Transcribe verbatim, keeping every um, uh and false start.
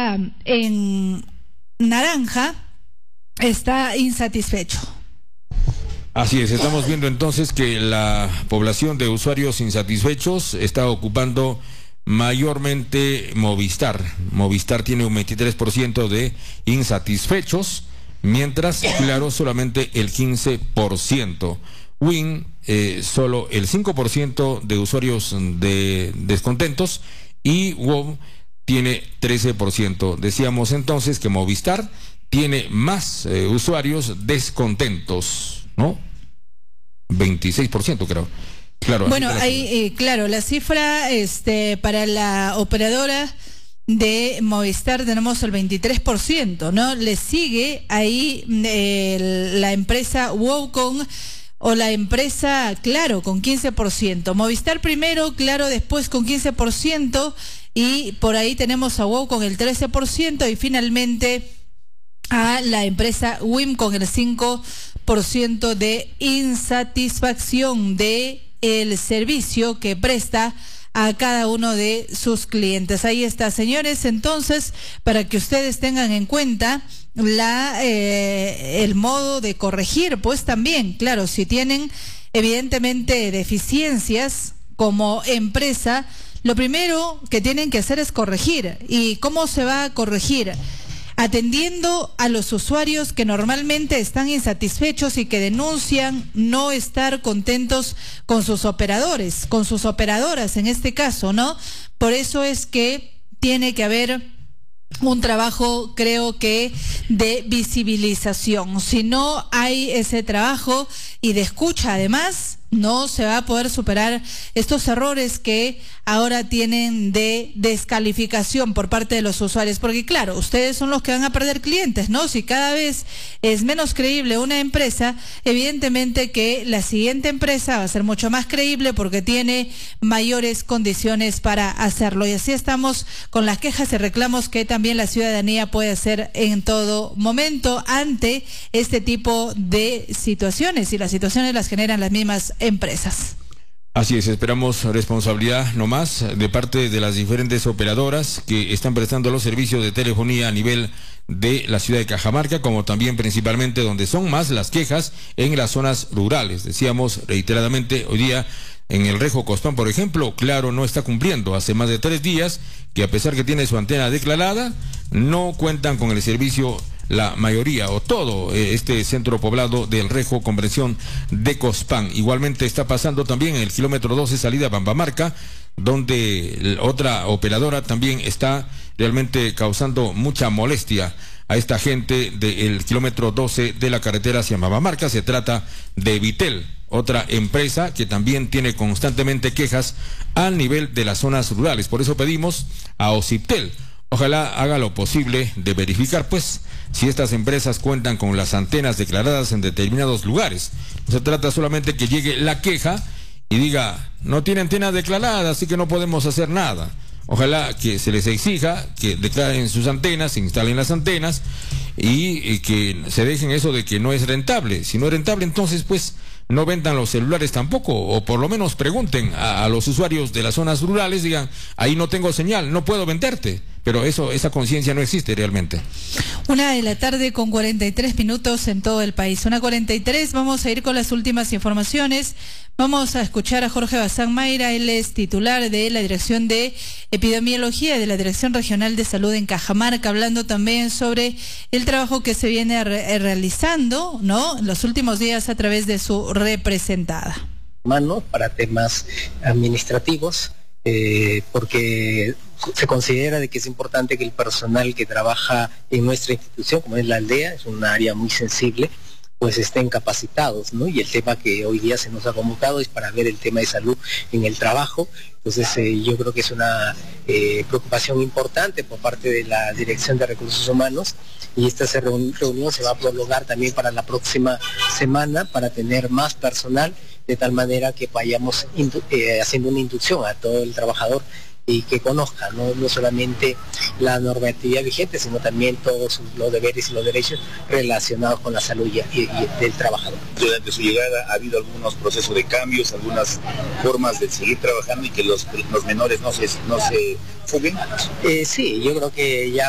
está en naranja está insatisfecho. Así es, estamos viendo entonces que la población de usuarios insatisfechos está ocupando mayormente Movistar. Movistar tiene un veintitrés por ciento de insatisfechos, mientras Claro solamente el quince por ciento. Win eh, solo el cinco por ciento de usuarios de descontentos y WOW tiene trece por ciento. Decíamos entonces que Movistar tiene más eh, usuarios descontentos, ¿no? veintiséis por ciento creo. Claro. Bueno, ahí, eh, claro, la cifra este, para la operadora de Movistar tenemos el veintitrés por ciento, ¿no? Le sigue ahí eh, la empresa WOW con, o la empresa Claro con quince por ciento. Movistar primero, Claro después con quince por ciento y por ahí tenemos a WOW con el trece por ciento y finalmente a la empresa WIM con el cinco por ciento de insatisfacción de el servicio que presta a cada uno de sus clientes. Ahí está, señores, entonces, para que ustedes tengan en cuenta la eh, el modo de corregir, pues también, claro, si tienen evidentemente deficiencias como empresa, lo primero que tienen que hacer es corregir. ¿Y cómo se va a corregir? Atendiendo a los usuarios que normalmente están insatisfechos y que denuncian no estar contentos con sus operadores, con sus operadoras en este caso, ¿no? Por eso es que tiene que haber un trabajo, creo que, de visibilización. Si no hay ese trabajo y de escucha, además, no se va a poder superar estos errores que ahora tienen de descalificación por parte de los usuarios, porque claro, ustedes son los que van a perder clientes, ¿no? Si cada vez es menos creíble una empresa, evidentemente que la siguiente empresa va a ser mucho más creíble porque tiene mayores condiciones para hacerlo. Y así estamos con las quejas y reclamos que también la ciudadanía puede hacer en todo momento ante este tipo de situaciones, y las situaciones las generan las mismas empresas. Así es, esperamos responsabilidad no más de parte de las diferentes operadoras que están prestando los servicios de telefonía a nivel de la ciudad de Cajamarca, como también principalmente donde son más las quejas en las zonas rurales. Decíamos reiteradamente hoy día en el Rejo Cospán, por ejemplo, Claro no está cumpliendo. Hace más de tres días que a pesar que tiene su antena declarada, no cuentan con el servicio la mayoría o todo eh, este centro poblado del Rejo Convención de Cospán. Igualmente está pasando también en el kilómetro doce salida a Bambamarca, donde otra operadora también está realmente causando mucha molestia a esta gente del kilómetro doce de la carretera hacia Bambamarca. Se trata de Vitel, otra empresa que también tiene constantemente quejas al nivel de las zonas rurales. Por eso pedimos a Ociptel, ojalá haga lo posible de verificar, pues, si estas empresas cuentan con las antenas declaradas en determinados lugares. No se trata solamente que llegue la queja y diga, no tiene antena declarada, así que no podemos hacer nada. Ojalá que se les exija que declaren sus antenas, se instalen las antenas y, y que se dejen eso de que no es rentable. Si no es rentable, entonces, pues, no vendan los celulares tampoco, o por lo menos pregunten a, a los usuarios de las zonas rurales, digan, ahí no tengo señal, no puedo venderte, pero eso, esa conciencia no existe realmente. Una de la tarde con cuarenta y tres minutos en todo el país, una cuarenta y tres, vamos a ir con las últimas informaciones. Vamos a escuchar a Jorge Bazán Mayra, él es titular de la Dirección de Epidemiología de la Dirección Regional de Salud en Cajamarca, hablando también sobre el trabajo que se viene re realizando, ¿no?, en los últimos días a través de su representada. Mano para temas administrativos, eh, porque se considera de que es importante que el personal que trabaja en nuestra institución, como es la aldea, es un área muy sensible, pues estén capacitados, ¿no? Y el tema que hoy día se nos ha convocado es para ver el tema de salud en el trabajo. Entonces eh, yo creo que es una eh, preocupación importante por parte de la Dirección de Recursos Humanos, y esta reunión se va a prolongar también para la próxima semana para tener más personal, de tal manera que vayamos eh, haciendo una inducción a todo el trabajador y que conozca, ¿no? No solamente la normatividad vigente, sino también todos los deberes y los derechos relacionados con la salud y, y, y del trabajador. Durante su llegada ha habido algunos procesos de cambios, algunas formas de seguir trabajando y que los, los menores no se, no se fuguen. Eh, sí, yo creo que ya